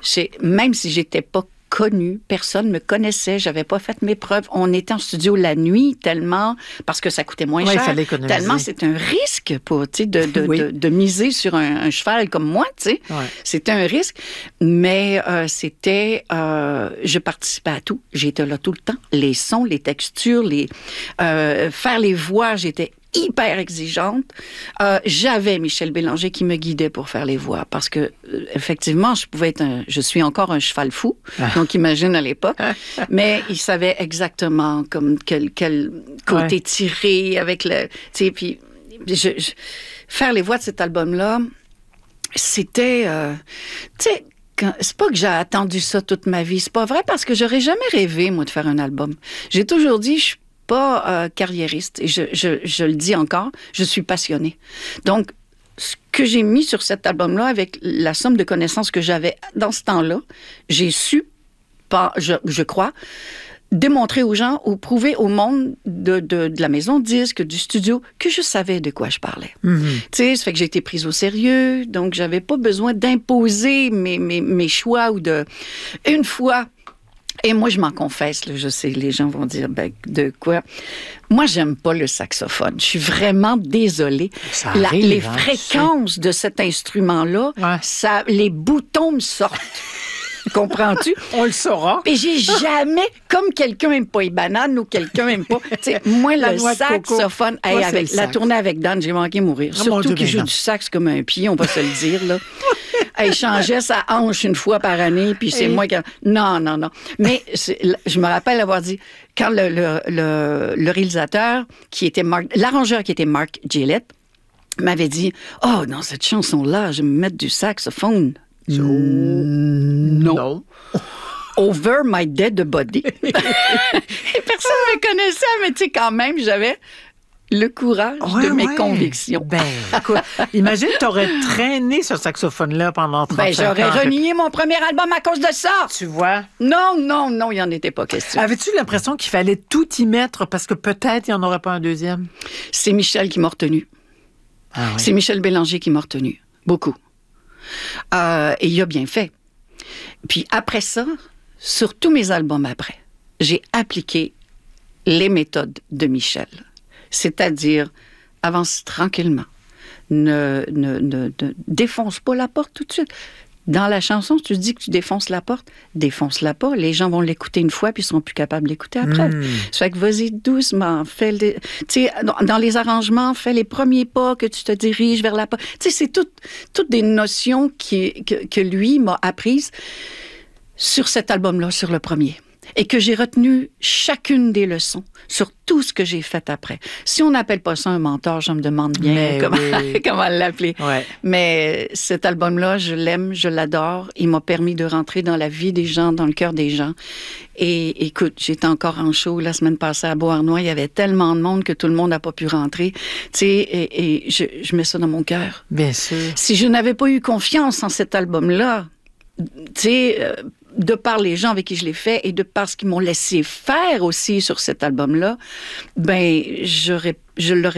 Même si j'étais pas connue, personne me connaissait, j'avais pas fait mes preuves. On était en studio la nuit tellement, parce que ça coûtait moins cher. Il fallait économiser. Tellement c'est un risque pour, de miser sur un cheval comme moi, tu sais. Ouais. C'était un risque, mais je participais à tout. J'étais là tout le temps. Les sons, les textures, faire les voix, j'étais hyper exigeante. J'avais Michel Bélanger qui me guidait pour faire les voix parce que effectivement, je suis encore un cheval fou. Donc imagine à l'époque, mais il savait exactement comme quel côté tirer avec le, tu sais, puis faire les voix de cet album-là, c'était, tu sais. C'est pas que j'ai attendu ça toute ma vie, c'est pas vrai parce que j'aurais jamais rêvé moi de faire un album. J'ai toujours dit je suis pas carriériste et je le dis encore, je suis passionnée. Donc ce que j'ai mis sur cet album-là avec la somme de connaissances que j'avais dans ce temps-là, j'ai su je crois démontrer aux gens ou prouver au monde de la maison de disques, du studio, que je savais de quoi je parlais. Mm-hmm. Tu sais, ça fait que j'ai été prise au sérieux, donc j'avais pas besoin d'imposer mes choix ou une fois. Et moi, je m'en confesse, là, je sais, les gens vont dire, de quoi? Moi, j'aime pas le saxophone. Je suis vraiment désolée. Ça arrive, les fréquences de cet instrument-là, les boutons me sortent. Comprends-tu? On le saura. Et j'ai jamais, comme quelqu'un aime pas les bananes ou quelqu'un aime pas, tu sais, moi, le saxophone, avec la tournée avec Dan, j'ai manqué mourir. Surtout qu'il joue du sax comme un pied, on va se le dire, là. Il changeait sa hanche une fois par année, puis c'est moi qui... Non. Mais je me rappelle avoir dit, quand le réalisateur, l'arrangeur qui était Mark Gillett, m'avait dit, « Oh, dans cette chanson-là, je vais me mettre du saxophone. » Non. Over my dead body. Et personne ne me connaissait, mais tu sais, quand même, j'avais le courage de mes convictions. Écoute, imagine, tu aurais traîné ce saxophone-là pendant 35 ans. J'aurais renié mon premier album à cause de ça. Tu vois? Non, il n'y en était pas question. Avais-tu l'impression qu'il fallait tout y mettre parce que peut-être il n'y en aurait pas un deuxième? C'est Michel qui m'a retenu. Ah, oui. C'est Michel Bélanger qui m'a retenu. Beaucoup. Et il a bien fait. Puis après ça, sur tous mes albums après, j'ai appliqué les méthodes de Michel. C'est-à-dire, avance tranquillement. Ne défonce pas la porte tout de suite. Dans la chanson, tu dis que tu défonces-la pas. Les gens vont l'écouter une fois puis ils seront plus capables de l'écouter après. Ça fait que vas-y doucement. Tu sais, dans les arrangements, fais les premiers pas que tu te diriges vers la porte. Tu sais, c'est toutes des notions que lui m'a apprises sur cet album-là, sur le premier. Et que j'ai retenu chacune des leçons sur tout ce que j'ai fait après. Si on n'appelle pas ça un mentor, je me demande bien comment l'appeler. Ouais. Mais cet album-là, je l'aime, je l'adore. Il m'a permis de rentrer dans la vie des gens, dans le cœur des gens. Et écoute, j'étais encore en show la semaine passée à Beauharnois. Il y avait tellement de monde que tout le monde n'a pas pu rentrer. Tu sais, et je mets ça dans mon cœur. Bien sûr. Si je n'avais pas eu confiance en cet album-là, tu sais... de par les gens avec qui je l'ai fait et de par ce qu'ils m'ont laissé faire aussi sur cet album-là, j'aurais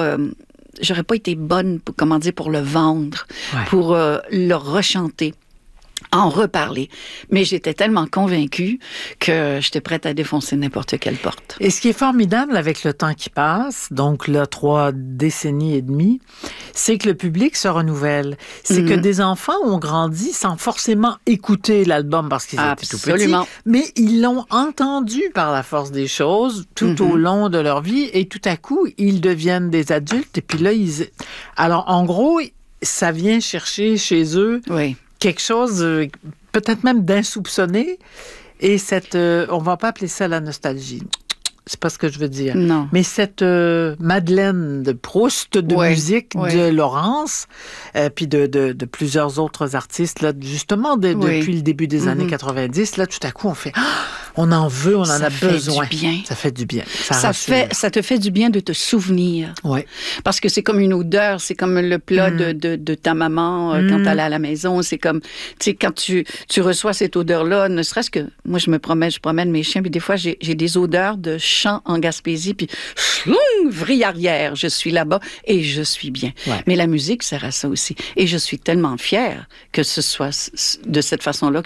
pas été bonne pour le vendre, pour le rechanter, en reparler. Mais j'étais tellement convaincue que j'étais prête à défoncer n'importe quelle porte. Et ce qui est formidable avec le temps qui passe, donc là, 3 décennies et demie, c'est que le public se renouvelle. C'est que des enfants ont grandi sans forcément écouter l'album parce qu'ils étaient tout petits, mais ils l'ont entendu par la force des choses tout au long de leur vie et tout à coup, ils deviennent des adultes et puis là, alors en gros, ça vient chercher chez eux quelque chose peut-être même d'insoupçonné et on va pas appeler ça la nostalgie. C'est pas ce que je veux dire. Non. Mais cette Madeleine de Proust de musique de Laurence, puis de plusieurs autres artistes, là, justement, depuis le début des années 90, là, tout à coup, on fait... on en veut, on en a besoin. Ça fait du bien. Ça te fait du bien de te souvenir. Oui. Parce que c'est comme une odeur, c'est comme le plat de ta maman quand elle est à la maison. C'est comme, tu sais, quand tu reçois cette odeur-là, ne serait-ce que... Moi, je promène mes chiens, puis des fois, j'ai des odeurs de champs en Gaspésie, puis vrille arrière, je suis là-bas et je suis bien. Ouais. Mais la musique sert à ça aussi. Et je suis tellement fière que ce soit de cette façon-là